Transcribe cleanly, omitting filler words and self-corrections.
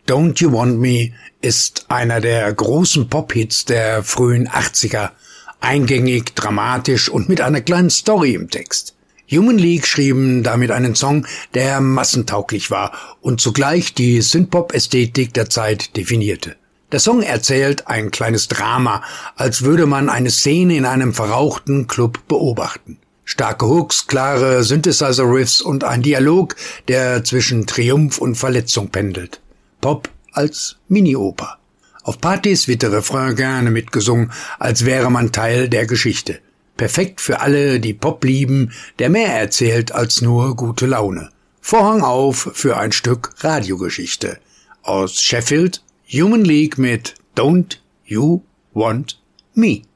Don't You Want Me ist einer der großen Pop-Hits der frühen 80er. Eingängig, dramatisch und mit einer kleinen Story im Text. Human League schrieben damit einen Song, der massentauglich war und zugleich die Synthpop-Ästhetik der Zeit definierte. Der Song erzählt ein kleines Drama, als würde man eine Szene in einem verrauchten Club beobachten. Starke Hooks, klare Synthesizer-Riffs und ein Dialog, der zwischen Triumph und Verletzung pendelt. Pop als Mini-Oper. Auf Partys wird der Refrain gerne mitgesungen, als wäre man Teil der Geschichte. Perfekt für alle, die Pop lieben, der mehr erzählt als nur gute Laune. Vorhang auf für ein Stück Radiogeschichte. Aus Sheffield, Human League mit Don't You Want Me.